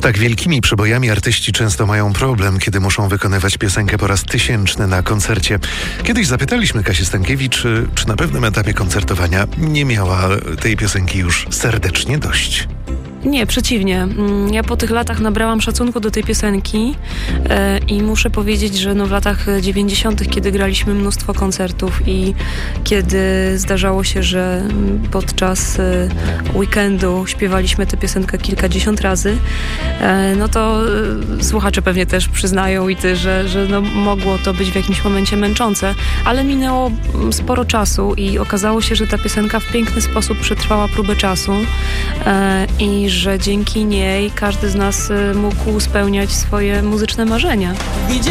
Z tak wielkimi przebojami artyści często mają problem, kiedy muszą wykonywać piosenkę po raz 1000 na koncercie. Kiedyś zapytaliśmy Kasię Stankiewicz, czy na pewnym etapie koncertowania nie miała tej piosenki już serdecznie dość. Nie, przeciwnie. Ja po tych latach nabrałam szacunku do tej piosenki i muszę powiedzieć, że w latach 90., kiedy graliśmy mnóstwo koncertów i kiedy zdarzało się, że podczas weekendu śpiewaliśmy tę piosenkę kilkadziesiąt razy, to słuchacze pewnie też przyznają i ty, że mogło to być w jakimś momencie męczące, ale minęło sporo czasu i okazało się, że ta piosenka w piękny sposób przetrwała próbę czasu i że dzięki niej każdy z nas mógł spełniać swoje muzyczne marzenia.